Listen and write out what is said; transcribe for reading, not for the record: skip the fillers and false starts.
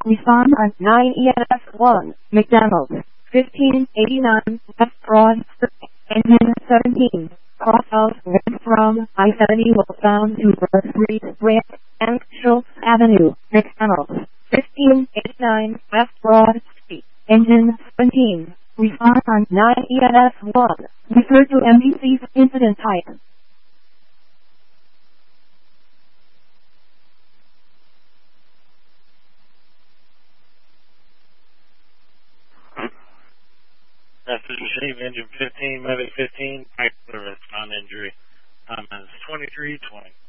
Respond on 9ES1, McDonald's, 1589, West Broad Street, Engine 17, cross-out west from I-70 westbound to Broad Street, Branch, and Schultz Avenue, McDonald's, 1589, West Broad Street, Engine 17. Respond on 9ES1. Refer to NBC's incident type. Message received, engine 15, medic 15, pipe service, non-injury. Time is 23:20.